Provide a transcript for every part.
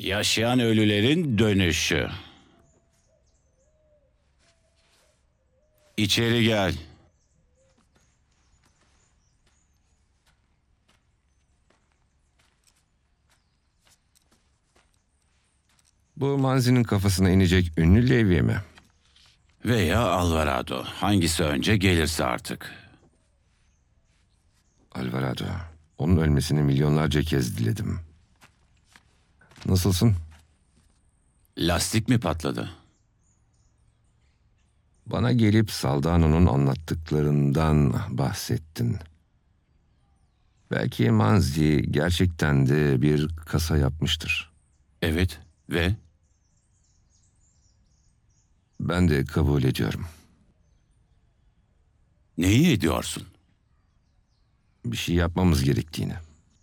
Yaşayan ölülerin dönüşü. İçeri gel. Bu Manzi'nin kafasına inecek ünlü levye mi? Veya Alvarado. Hangisi önce gelirse artık. Alvarado. Onun ölmesini milyonlarca kez diledim. Nasılsın? Lastik mi patladı? Bana gelip Saldano'nun anlattıklarından bahsettin. Belki Manzi gerçekten de bir kasa yapmıştır. Evet ve? Ben de kabul ediyorum. Neyi ediyorsun? Bir şey yapmamız gerektiğini.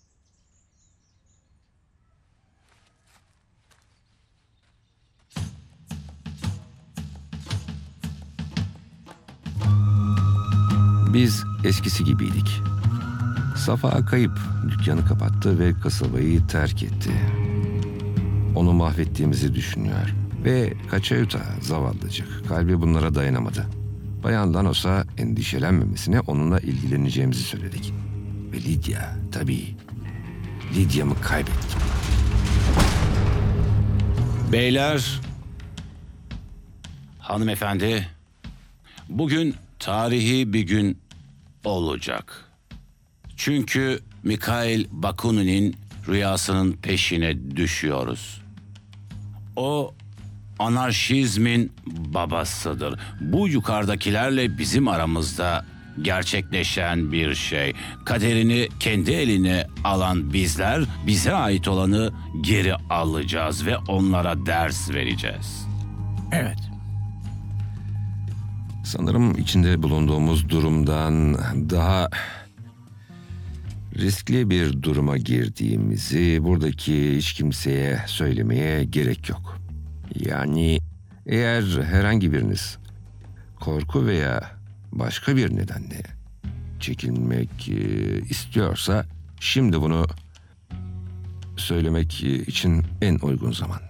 Biz eskisi gibiydik. Safa kayıp, dükkanı kapattı ve kasabayı terk etti. Onu mahvettiğimizi düşünüyor. Ve Kaçayuta zavallıcık, kalbi bunlara dayanamadı. Bayan Lanos'a endişelenmemesine, onunla ilgileneceğimizi söyledik. Ve Lydia, tabii. Lydia'mı kaybettim. Beyler, hanımefendi, bugün tarihi bir gün olacak. Çünkü Mikhail Bakunin'in rüyasının peşine düşüyoruz. O anarşizmin babasıdır. Bu yukarıdakilerle bizim aramızda gerçekleşen bir şey. Kaderini kendi eline alan bizler, bize ait olanı geri alacağız ve onlara ders vereceğiz. Evet. Sanırım içinde bulunduğumuz durumdan daha riskli bir duruma girdiğimizi buradaki hiç kimseye söylemeye gerek yok. Yani eğer herhangi biriniz korku veya başka bir nedenle çekilmek istiyorsa, şimdi bunu söylemek için en uygun zaman.